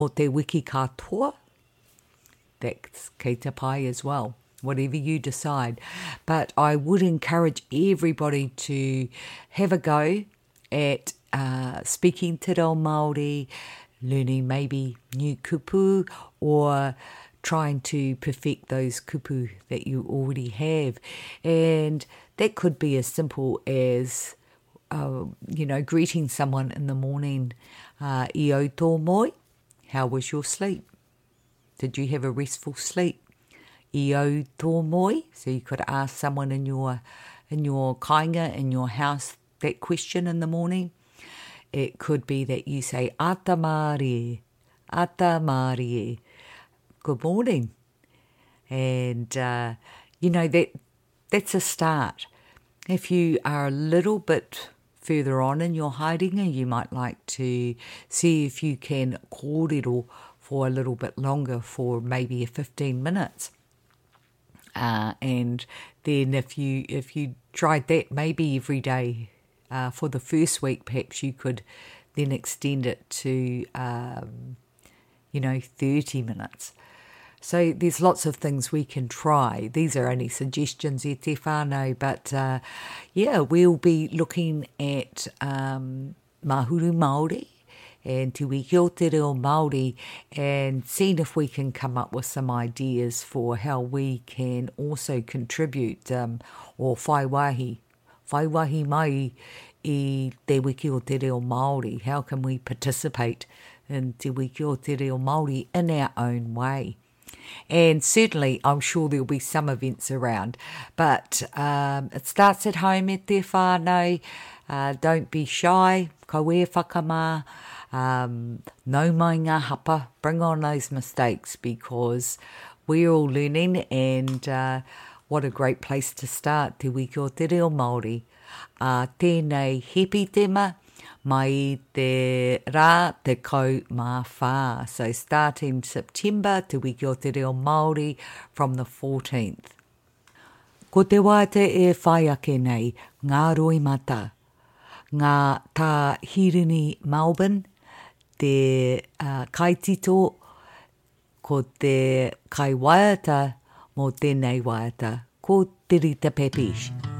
o te wiki katoa, that's kei te pai as well, whatever you decide. But I would encourage everybody to have a go at speaking te reo Māori, learning maybe new kupu, or trying to perfect those kupu that you already have. And that could be as simple as, greeting someone in the morning, I au tō moi, how was your sleep? Did you have a restful sleep? I au tō moi, so you could ask someone in your kainga, in your house, that question in the morning. It could be that you say, ata mārie, good morning. And, that's a start. If you are a little bit further on in your haerenga, you might like to see if you can kōrero for a little bit longer, for maybe 15 minutes. And then if you tried that maybe every day for the first week, perhaps you could then extend it to 30 minutes. So there's lots of things we can try. These are only suggestions e te whānau, but we'll be looking at Mahuru Māori and Te Wiki o Te Reo Māori, and seeing if we can come up with some ideas for how we can also contribute or whaiwahi mai I Te Wiki o Te Reo Māori. How can we participate in Te Wiki o Te Reo Māori in our own way? And certainly, I'm sure there'll be some events around, but it starts at home e te whānau. Don't be shy, ko e whakamā, no mai ngā hapa, bring on those mistakes, because we're all learning, and what a great place to start, Te Wiki o Te Reo Māori. Tēnei hepi tema, mai te rā te kau mā whā. So starting September, Te Wiki o Te Reo Māori from the 14th. Ko te waite e whai ake nei, ngā roi mata, ngā tā Hirini Melbourne, te kaitito, ko te kai waiata, mō tēnei waiata, ko te Rita Pepish.